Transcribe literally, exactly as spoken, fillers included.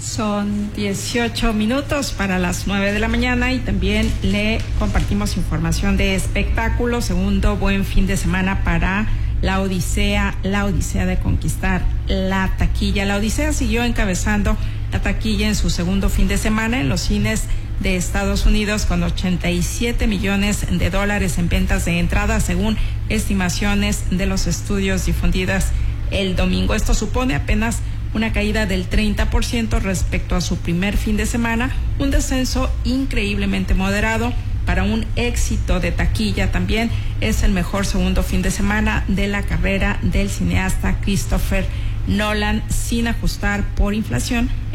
Son dieciocho minutos para las nueve de la mañana y también le compartimos información de espectáculos. Segundo buen fin de semana para la Odisea, la Odisea de conquistar la taquilla. La Odisea siguió encabezando la taquilla en su segundo fin de semana en los cines de Estados Unidos con ochenta y siete millones de dólares en ventas de entrada, según estimaciones de los estudios difundidas el domingo. Esto supone apenas una caída del treinta por ciento respecto a su primer fin de semana, un descenso increíblemente moderado para un éxito de taquilla. También es el mejor segundo fin de semana de la carrera del cineasta Christopher Nolan, sin ajustar por inflación.